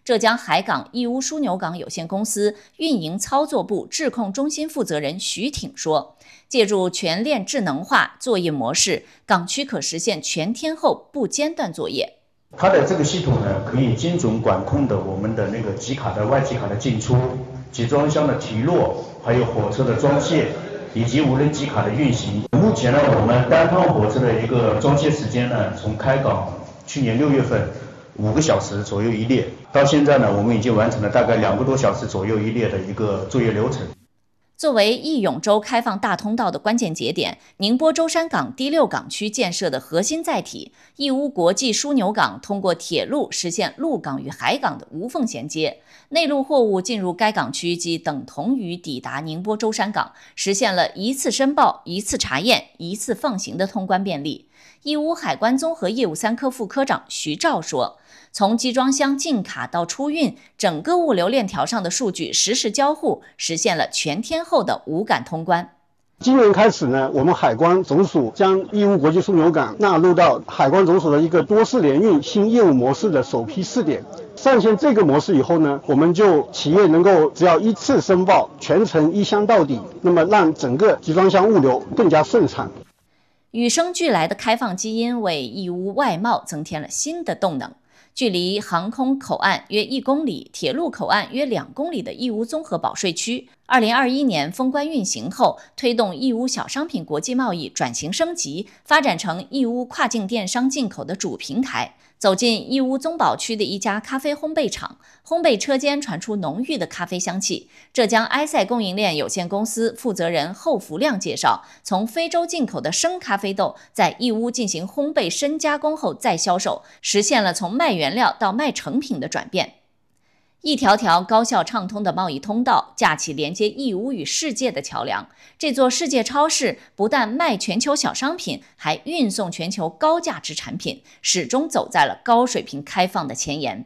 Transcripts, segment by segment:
浙江海港义乌枢纽港有限公司运营操作部质控中心负责人徐挺说，借助全链智能化作业模式，港区可实现全天候不间断作业。 它的这个系统呢，可以精准管控的我们的那个集卡的外集卡的进出、集装箱的提落，还有火车的装卸，以及无人机卡的运行。目前呢，我们单趟火车的一个装卸时间呢，从开港去年6月份5个小时左右一列，到现在呢，我们已经完成了大概2个多小时左右一列的一个作业流程。 作为义永州开放大通道的关键节点，宁波舟山港第6港区建设的核心载体义乌国际枢纽港通过铁路实现陆港与海港的无缝衔接，内陆货物进入该港区即等同于抵达宁波舟山港，实现了一次申报、一次查验、一次放行的通关便利。义乌海关综合业务3科副科长徐照说，从集装箱进卡到出运，整个物流链条上的数据实时交互，实现了全天候的无感通关。 今年开始呢，我们海关总署将义乌国际枢纽港纳入到海关总署的一个多式联运新业务模式的首批试点。上线这个模式以后呢，我们就企业能够只要一次申报，全程一箱到底，那么让整个集装箱物流更加顺畅。 与生俱来的开放基因为义乌外贸增添了新的动能。距离航空口岸约1公里、铁路口岸约2公里的义乌综合保税区，2021年封关运行后，推动义乌小商品国际贸易转型升级，发展成义乌跨境电商进口的主平台。走进义乌宗保区的一家咖啡烘焙厂，烘焙车间传出浓郁的咖啡香气。浙江埃塞供应链有限公司负责人侯福亮介绍，从非洲进口的生咖啡豆在义乌进行烘焙深加工后再销售，实现了从卖原料到卖成品的转变。一条条高效畅通的贸易通道，架起连接义乌与世界的桥梁。这座世界超市不但卖全球小商品，还运送全球高价值产品，始终走在了高水平开放的前沿。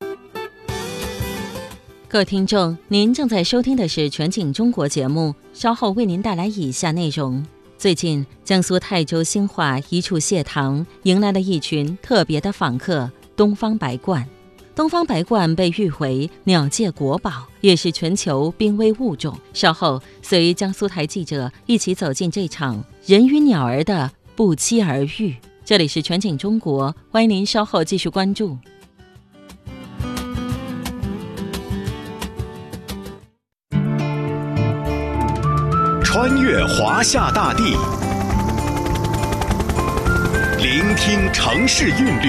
各位听众，您正在收听的是全景中国节目，稍后为您带来以下内容。最近，江苏泰州兴化一处蟹塘迎来了一群特别的访客——东方白鹳。东方白鹳被誉为鸟界国宝，也是全球濒危物种。稍后随江苏台记者一起走进这场人与鸟儿的不期而遇。这里是全景中国，欢迎您稍后继续关注。 穿越华夏大地，聆听城市韵律，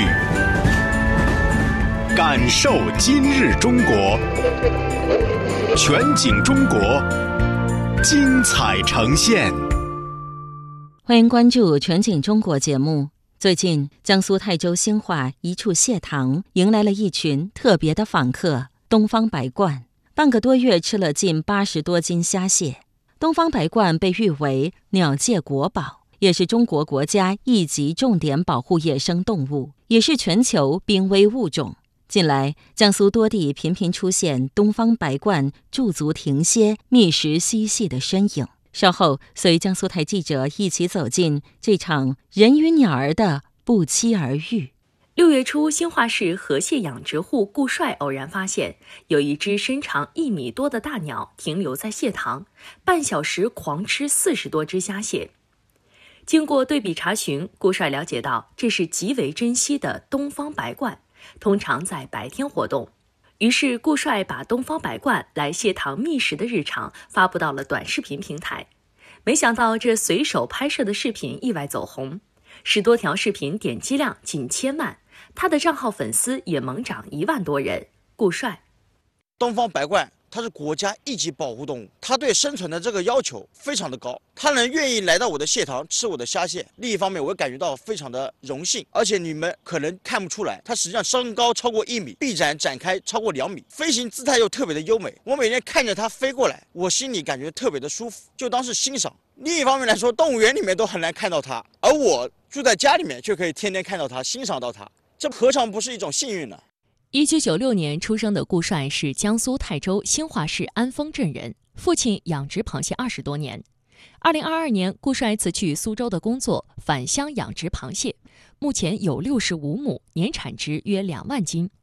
感受今日中国，全景中国，精彩呈现。 欢迎关注全景中国节目。最近，江苏泰州兴化一处蟹塘迎来了一群特别的访客——东方白鹳。半个多月吃了近80多斤虾蟹。东方白鹳被誉为鸟界国宝，也是中国国家1级重点保护野生动物，也是全球濒危物种。近来，江苏多地频频出现东方白鹳驻足停歇、觅食嬉戏的身影。稍后，随江苏台记者一起走进这场人与鸟儿的不期而遇。 6月初，兴化市河蟹养殖户顾帅偶然发现，有一只身长1米多的大鸟停留在蟹塘，半小时狂吃40多只虾蟹。经过对比查询，顾帅了解到这是极为珍稀的东方白鹳，通常在白天活动。于是顾帅把东方白鹳来蟹塘觅食的日常发布到了短视频平台。没想到这随手拍摄的视频意外走红，10多条视频点击量近1000万，他的账号粉丝也猛涨1万多人。顾帅， 东方白鹳它是国家1级保护动物，它对生存的这个要求非常的高，它能愿意来到我的蟹塘吃我的虾蟹。另一方面，我感觉到非常的荣幸，而且你们可能看不出来，它实际上身高超过1米，臂展展开超过2米，飞行姿态又特别的优美。我每天看着它飞过来，我心里感觉特别的舒服，就当是欣赏。另一方面来说，动物园里面都很难看到它，而我住在家里面却可以天天看到它，欣赏到它，这何尝不是一种幸运呢 ？1996年出生的顾帅是江苏泰州兴化市安丰镇人，父亲养殖螃蟹20多年。2022年，顾帅辞去苏州的工作，返乡养殖螃蟹，目前有65亩，年产值约2万斤。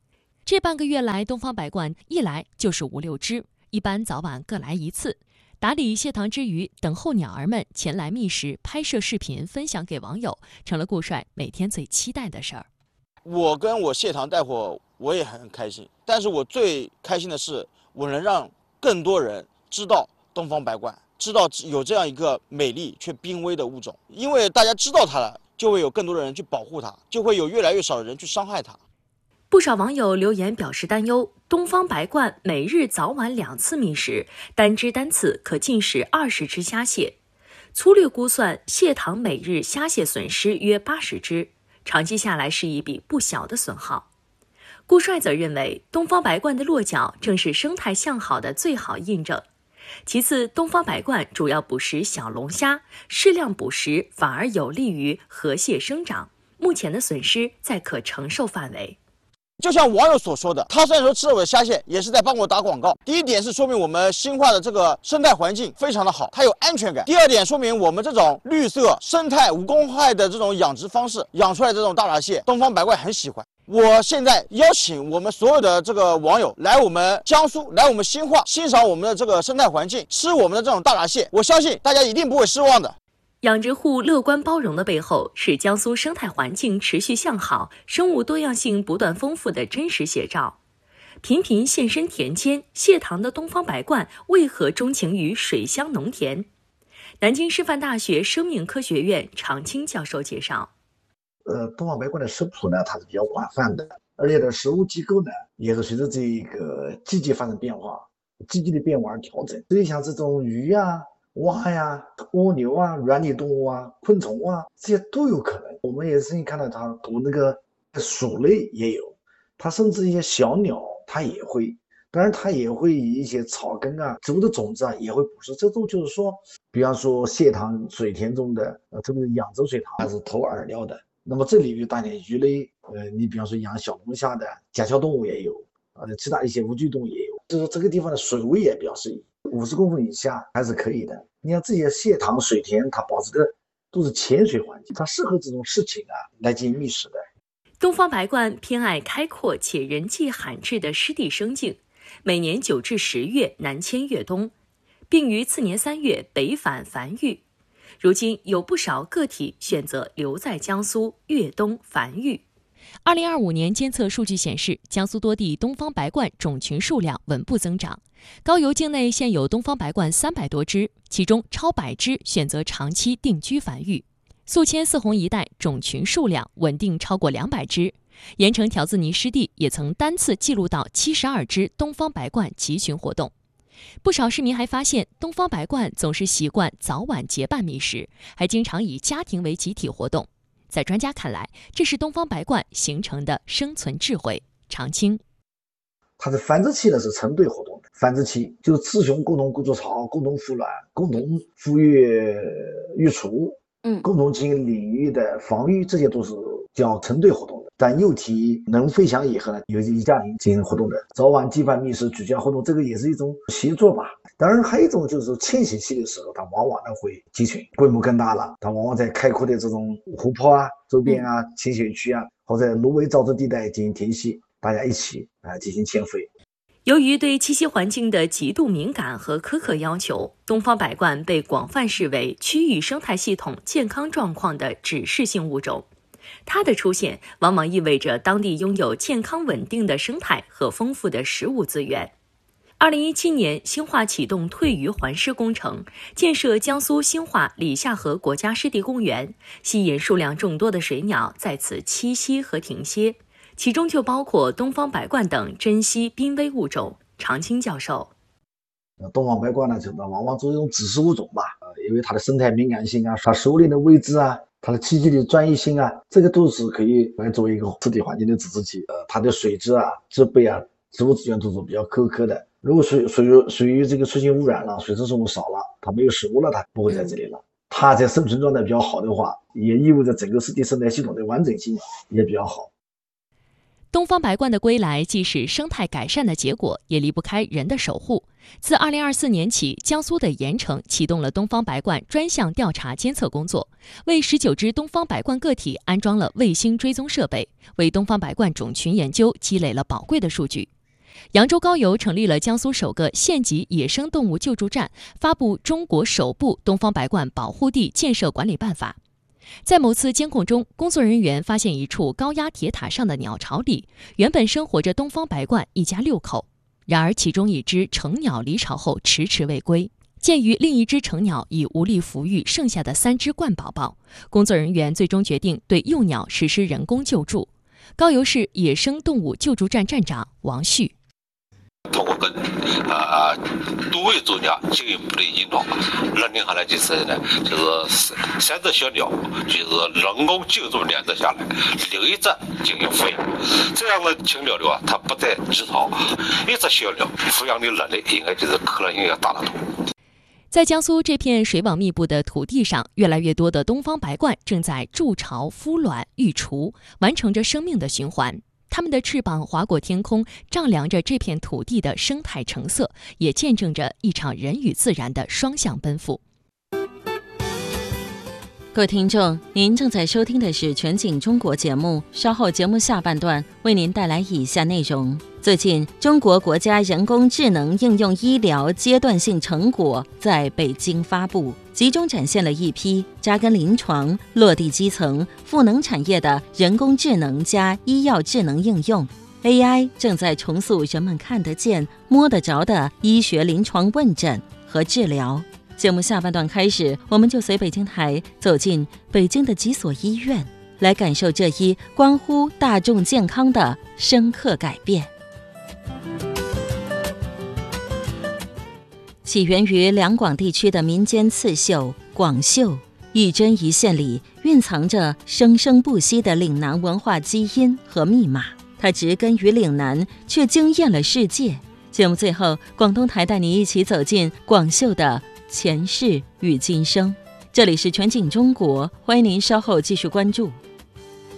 这半个月来，东方白鹳一来就是5、6只，一般早晚各来一次。打理蟹塘之余，等候鸟儿们前来觅食，拍摄视频分享给网友，成了顾帅每天最期待的事儿。 我跟我蟹塘带货，我也很开心。但是我最开心的是，我能让更多人知道东方白鹳，知道有这样一个美丽却濒危的物种。因为大家知道它了，就会有更多的人去保护它，就会有越来越少的人去伤害它。 不少网友留言表示担忧，东方白鹳每日早晚2次觅食，单只单次可进食20只虾蟹。粗略估算，蟹塘每日虾蟹损失约80只，长期下来是一笔不小的损耗。顾帅则认为，东方白鹳的落脚正是生态向好的最好印证。其次，东方白鹳主要捕食小龙虾，适量捕食反而有利于河蟹生长，目前的损失在可承受范围。 就像网友所说的，他虽然说吃了我的虾蟹，也是在帮我打广告。第一点是说明我们新化的这个生态环境非常的好，它有安全感。第二点说明我们这种绿色、生态、无公害的这种养殖方式，养出来的这种大闸蟹，东方白鹳很喜欢。我现在邀请我们所有的这个网友来我们江苏，来我们新化，欣赏我们的这个生态环境，吃我们的这种大闸蟹，我相信大家一定不会失望的。 养殖户乐观包容的背后，是江苏生态环境持续向好、生物多样性不断丰富的真实写照。频频现身田间，蟹塘的东方白鹳为何钟情于水乡农田？南京师范大学生命科学院常青教授介绍， 东方白鹳的食谱呢，它是比较广泛的，而且的食物机构呢，也是随着这个季节发生变化、季节的变化而调整。所以像这种鱼啊、蛙呀、蜗牛啊、软体动物啊、昆虫啊，这些都有可能。我们也是看到它捕那个鼠类也有，它甚至一些小鸟它也会，当然它也会以一些草根啊、植物的种子啊也会捕食。这都就是说，比方说蟹塘水田中的特别是养殖水塘，它是投饵料的。那么这里有大量鱼类，你比方说养小龙虾的甲壳动物也有，其他一些无脊动物也有。就是说这个地方的水位也表示50公分以下还是可以的。你看这些蟹塘水田，它保持的都是浅水环境，它适合这种事情来进行觅食的。 东方白鹳偏爱开阔且人迹罕至的湿地生境，每年9至10月南迁越冬，并于次年3月北返繁育。如今有不少个体选择留在江苏越冬繁育。 2025年监测数据显示，江苏多地东方白鹳种群数量稳步增长。高邮境内现有东方白鹳300多只，其中超100只选择长期定居繁育。宿迁泗洪一带种群数量稳定超过200只。盐城条子泥湿地也曾单次记录到72只东方白鹳集群活动。不少市民还发现，东方白鹳总是习惯早晚结伴觅食，还经常以家庭为集体活动。在专家看来，这是东方白鹳形成的生存智慧。常青， 它的繁殖期呢是成对活动的，繁殖期就是雌雄共同筑巢、共同孵卵、共同孵育育雏，共同进行领域的防御，这些都是叫成对活动的。但幼体能飞翔以后呢，有以家庭进行活动的，早晚结伴觅食、居家活动，这个也是一种协作吧。当然还有一种就是迁徙期的时候，它往往呢会集群，规模更大了，它往往在开阔的这种湖泊啊、周边啊、浅水区啊，或者芦苇沼泽地带进行填息，大家一起进行迁飞。 由于对栖息环境的极度敏感和苛刻要求，东方白鹳被广泛视为区域生态系统健康状况的指示性物种。它的出现往往意味着当地拥有健康稳定的生态和丰富的食物资源。2017年，新化启动退渔还湿工程，建设江苏新化里下河国家湿地公园，吸引数量众多的水鸟在此栖息和停歇，其中就包括东方白鹳等珍稀濒危物种。常青教授， 东方白鹳呢，往往作为一种指示物种吧，因为它的生态敏感性啊，它食物链的位置啊，它的栖息的专一性啊，这个都是可以来作为一个湿地环境的指示器。它的水质啊、植被啊、植物资源都是比较苛刻的。如果水域这个出现污染了，水生生物少了，它没有食物了，它不会在这里了。它在生存状态比较好的话，也意味着整个湿地生态系统的完整性也比较好。 东方白鹳的归来既是生态改善的结果，也离不开人的守护。自2024年起，江苏的盐城启动了东方白鹳专项调查监测工作，为19只东方白鹳个体安装了卫星追踪设备，为东方白鹳种群研究积累了宝贵的数据。扬州高邮成立了江苏首个县级野生动物救助站，发布中国首部东方白鹳保护地建设管理办法。在某次监控中，工作人员发现一处高压铁塔上的鸟巢里，原本生活着东方白鹳一家6口。然而其中一只成鸟离巢后迟迟未归，鉴于另一只成鸟已无力抚育剩下的3只鹳宝宝，工作人员最终决定对幼鸟实施人工救助。高邮市野生动物救助站站长王旭。 通过跟多位专家进一步的引导，认定下来就是3只小鸟就是人工就这么2只下来，另一只进行抚养。这样的禽鸟啊，它不再离巢，一只小鸟抚养的能力应该就是可能性要大得多。 在江苏这片水网密布的土地上，越来越多的东方白鹳正在筑巢、孵卵、育雏，完成着生命的循环。它们的翅膀划过天空，丈量着这片土地的生态成色，也见证着一场人与自然的双向奔赴。 各位听众，您正在收听的是全景中国节目，稍后节目下半段为您带来以下内容。最近，中国国家人工智能应用医疗阶段性成果在北京发布，集中展现了一批扎根临床、落地基层、赋能产业的人工智能加医药智能应用。AI 正在重塑人们看得见、摸得着的医学临床问诊和治疗。节目下半段开始，我们就随北京台走进北京的几所医院，来感受这一关乎大众健康的深刻改变。起源于两广地区的民间刺绣广绣，一针一线里蕴藏着生生不息的岭南文化基因和密码。它植根于岭南，却惊艳了世界。节目最后，广东台带你一起走进广绣的前世与今生。这里是全景中国，欢迎您稍后继续关注。